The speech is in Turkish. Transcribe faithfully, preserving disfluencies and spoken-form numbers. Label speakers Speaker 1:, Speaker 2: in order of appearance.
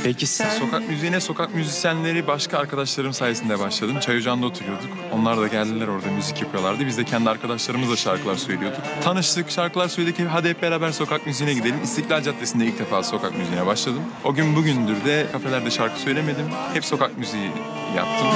Speaker 1: Peki sen?
Speaker 2: Sokak müziğine sokak müzisyenleri başka arkadaşlarım sayesinde başladım. Çay ocağında oturuyorduk. Onlar da geldiler, orada müzik yapıyorlardı. Biz de kendi arkadaşlarımızla şarkılar söylüyorduk. Tanıştık, şarkılar söyledik. Hadi hep beraber sokak müziğine gidelim. İstiklal Caddesi'nde ilk defa sokak müziğine başladım. O gün bugündür de kafelerde şarkı söylemedim. Hep sokak müziği yaptım.